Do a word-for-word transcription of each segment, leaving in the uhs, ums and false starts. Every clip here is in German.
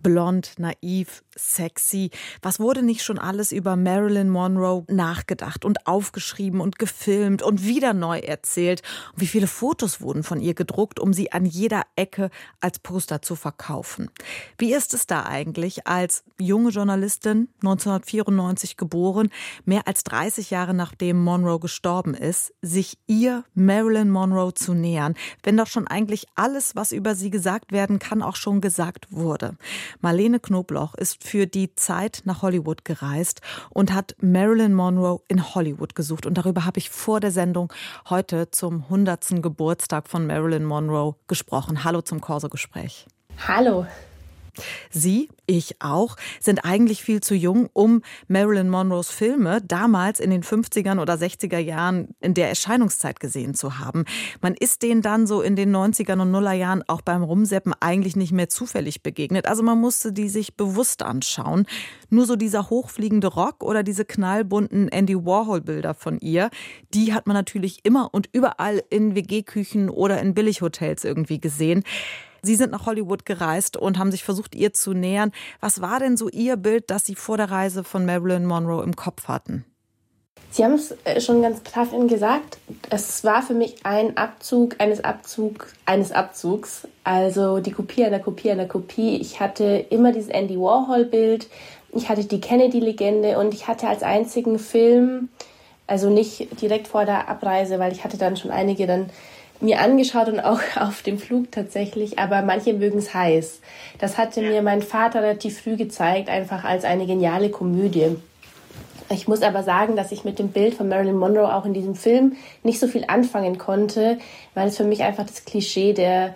Blond, naiv, sexy. Was wurde nicht schon alles über Marilyn Monroe nachgedacht und aufgeschrieben und gefilmt und wieder neu erzählt? Und wie viele Fotos wurden von ihr gedruckt, um sie an jeder Ecke als Poster zu verkaufen? Wie ist es da eigentlich, als junge Journalistin, neunzehnhundertvierundneunzig geboren, mehr als dreißig Jahre nachdem Monroe gestorben ist, sich ihr Marilyn Monroe zu nähern, wenn doch schon eigentlich alles, was über sie gesagt werden kann, auch schon gesagt wurde? Marlene Knobloch ist für die Zeit nach Hollywood gereist und hat Marilyn Monroe in Hollywood gesucht. Und darüber habe ich vor der Sendung heute zum hundertsten Geburtstag von Marilyn Monroe gesprochen. Hallo zum Corso-Gespräch. Hallo. Sie, ich auch, sind eigentlich viel zu jung, um Marilyn Monroes Filme damals in den fünfzigern oder sechziger Jahren in der Erscheinungszeit gesehen zu haben. Man ist denen dann so in den neunzigern und Nullerjahren auch beim Rumseppen eigentlich nicht mehr zufällig begegnet. Also man musste die sich bewusst anschauen. Nur so dieser hochfliegende Rock oder diese knallbunten Andy Warhol-Bilder von ihr, die hat man natürlich immer und überall in W G-Küchen oder in Billighotels irgendwie gesehen. Sie sind nach Hollywood gereist und haben sich versucht, ihr zu nähern. Was war denn so Ihr Bild, das Sie vor der Reise von Marilyn Monroe im Kopf hatten? Sie haben es schon ganz treffend gesagt. Es war für mich ein Abzug eines Abzugs eines Abzugs. Also die Kopie einer Kopie einer Kopie. Ich hatte immer dieses Andy Warhol-Bild. Ich hatte die Kennedy-Legende und ich hatte als einzigen Film, also nicht direkt vor der Abreise, weil ich hatte dann schon einige dann mir angeschaut und auch auf dem Flug tatsächlich, aber manche mögen es heiß. Das hatte mir mein Vater relativ früh gezeigt, einfach als eine geniale Komödie. Ich muss aber sagen, dass ich mit dem Bild von Marilyn Monroe auch in diesem Film nicht so viel anfangen konnte, weil es für mich einfach das Klischee der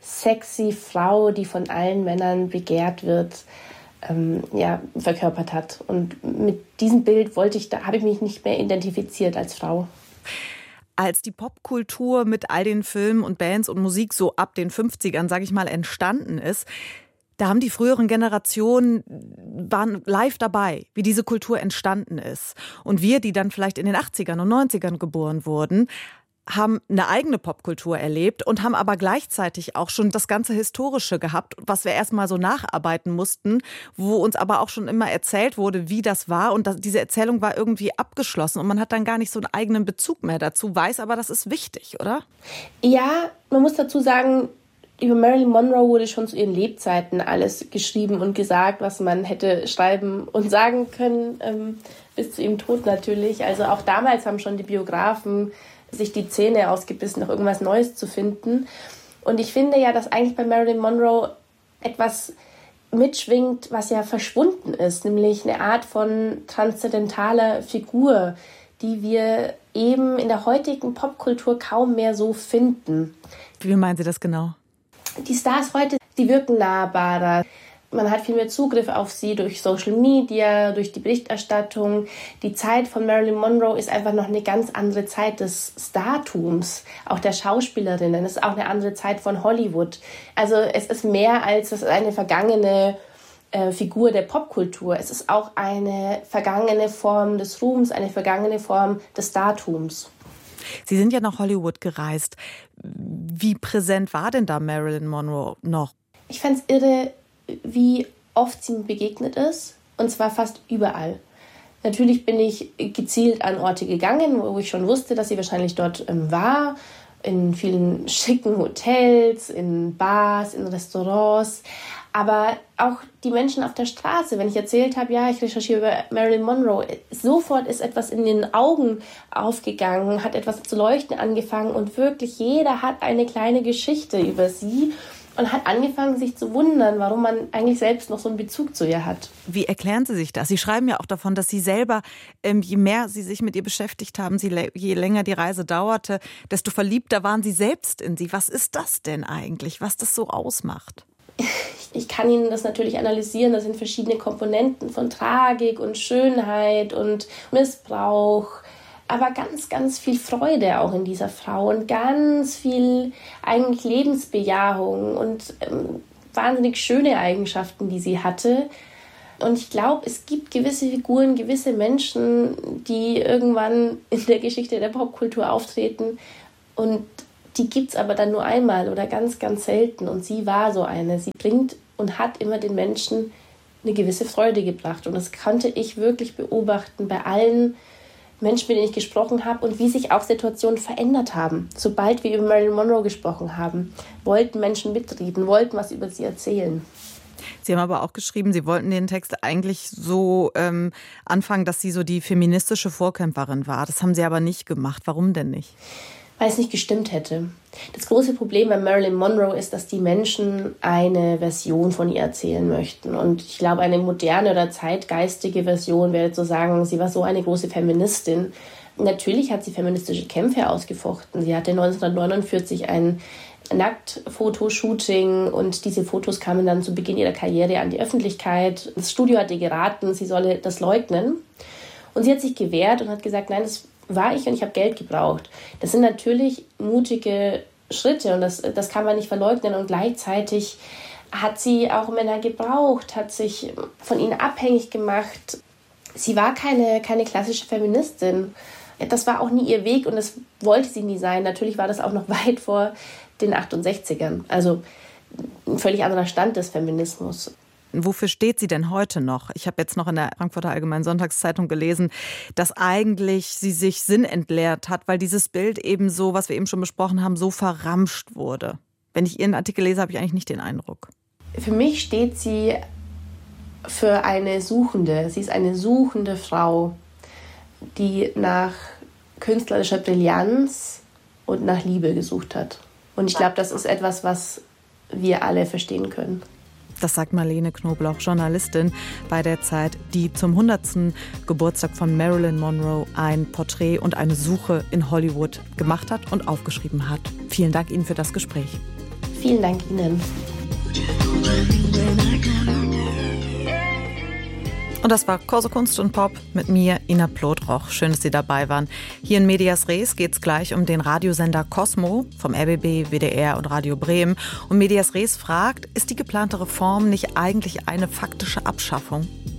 sexy Frau, die von allen Männern begehrt wird, ähm, ja, verkörpert hat. Und mit diesem Bild wollte ich, da habe ich mich nicht mehr identifiziert als Frau. Als die Popkultur mit all den Filmen und Bands und Musik so ab den fünfzigern, sage ich mal, entstanden ist, da haben die früheren Generationen, waren live dabei, wie diese Kultur entstanden ist. Und wir, die dann vielleicht in den achtzigern und neunzigern geboren wurden, haben eine eigene Popkultur erlebt und haben aber gleichzeitig auch schon das ganze Historische gehabt, was wir erstmal so nacharbeiten mussten, wo uns aber auch schon immer erzählt wurde, wie das war. Und das, diese Erzählung war irgendwie abgeschlossen und man hat dann gar nicht so einen eigenen Bezug mehr dazu, weiß aber, das ist wichtig, oder? Ja, man muss dazu sagen, über Marilyn Monroe wurde schon zu ihren Lebzeiten alles geschrieben und gesagt, was man hätte schreiben und sagen können, ähm, bis zu ihrem Tod natürlich. Also auch damals haben schon die Biografen sich die Zähne ausgebissen, noch irgendwas Neues zu finden. Und ich finde ja, dass eigentlich bei Marilyn Monroe etwas mitschwingt, was ja verschwunden ist, nämlich eine Art von transzendentaler Figur, die wir eben in der heutigen Popkultur kaum mehr so finden. Wie meinen Sie das genau? Die Stars heute, die wirken nahbarer. Man hat viel mehr Zugriff auf sie durch Social Media, durch die Berichterstattung. Die Zeit von Marilyn Monroe ist einfach noch eine ganz andere Zeit des Startums, auch der Schauspielerinnen. Es ist auch eine andere Zeit von Hollywood. Also es ist mehr als eine vergangene äh, Figur der Popkultur. Es ist auch eine vergangene Form des Ruhms, eine vergangene Form des Startums. Sie sind ja nach Hollywood gereist. Wie präsent war denn da Marilyn Monroe noch? Ich fand es irre, wie oft sie mir begegnet ist, und zwar fast überall. Natürlich bin ich gezielt an Orte gegangen, wo ich schon wusste, dass sie wahrscheinlich dort ähm, war, in vielen schicken Hotels, in Bars, in Restaurants, aber auch die Menschen auf der Straße. Wenn ich erzählt habe, ja, ich recherchiere über Marilyn Monroe, sofort ist etwas in den Augen aufgegangen, hat etwas zu leuchten angefangen und wirklich jeder hat eine kleine Geschichte über sie. Und hat angefangen, sich zu wundern, warum man eigentlich selbst noch so einen Bezug zu ihr hat. Wie erklären Sie sich das? Sie schreiben ja auch davon, dass Sie selber, ähm, je mehr Sie sich mit ihr beschäftigt haben, sie, je länger die Reise dauerte, desto verliebter waren Sie selbst in sie. Was ist das denn eigentlich, was das so ausmacht? Ich kann Ihnen das natürlich analysieren. Das sind verschiedene Komponenten von Tragik und Schönheit und Missbrauch. Aber ganz, ganz viel Freude auch in dieser Frau und ganz viel eigentlich Lebensbejahung und ähm, wahnsinnig schöne Eigenschaften, die sie hatte. Und ich glaube, es gibt gewisse Figuren, gewisse Menschen, die irgendwann in der Geschichte der Popkultur auftreten und die gibt es aber dann nur einmal oder ganz, ganz selten. Und sie war so eine. Sie bringt und hat immer den Menschen eine gewisse Freude gebracht. Und das konnte ich wirklich beobachten bei allen Menschen, mit denen ich gesprochen habe und wie sich auch Situationen verändert haben. Sobald wir über Marilyn Monroe gesprochen haben, wollten Menschen mitreden, wollten was über sie erzählen. Sie haben aber auch geschrieben, Sie wollten den Text eigentlich so ähm, anfangen, dass sie so die feministische Vorkämpferin war. Das haben Sie aber nicht gemacht. Warum denn nicht? Weil es nicht gestimmt hätte. Das große Problem bei Marilyn Monroe ist, dass die Menschen eine Version von ihr erzählen möchten. Und ich glaube, eine moderne oder zeitgeistige Version wäre zu sagen, sie war so eine große Feministin. Natürlich hat sie feministische Kämpfe ausgefochten. Sie hatte neunzehnhundertneunundvierzig ein Nacktfotoshooting und diese Fotos kamen dann zu Beginn ihrer Karriere an die Öffentlichkeit. Das Studio hat ihr geraten, sie solle das leugnen. Und sie hat sich gewehrt und hat gesagt, nein, das war ich und ich habe Geld gebraucht. Das sind natürlich mutige Schritte und das, das kann man nicht verleugnen. Und gleichzeitig hat sie auch Männer gebraucht, hat sich von ihnen abhängig gemacht. Sie war keine, keine klassische Feministin. Das war auch nie ihr Weg und das wollte sie nie sein. Natürlich war das auch noch weit vor den achtundsechzigern. Also ein völlig anderer Stand des Feminismus. Wofür steht sie denn heute noch? Ich habe jetzt noch in der Frankfurter Allgemeinen Sonntagszeitung gelesen, dass eigentlich sie sich sinnentleert hat, weil dieses Bild eben so, was wir eben schon besprochen haben, so verramscht wurde. Wenn ich Ihren Artikel lese, habe ich eigentlich nicht den Eindruck. Für mich steht sie für eine Suchende. Sie ist eine suchende Frau, die nach künstlerischer Brillanz und nach Liebe gesucht hat. Und ich glaube, das ist etwas, was wir alle verstehen können. Das sagt Marlene Knobloch, Journalistin bei der Zeit, die zum hundertsten Geburtstag von Marilyn Monroe ein Porträt und eine Suche in Hollywood gemacht hat und aufgeschrieben hat. Vielen Dank Ihnen für das Gespräch. Vielen Dank Ihnen. Und das war Corso Kunst und Pop mit mir, Ina Plotroch. Schön, dass Sie dabei waren. Hier in Medias Res geht es gleich um den Radiosender Cosmo vom R B B, W D R und Radio Bremen. Und Medias Res fragt, ist die geplante Reform nicht eigentlich eine faktische Abschaffung?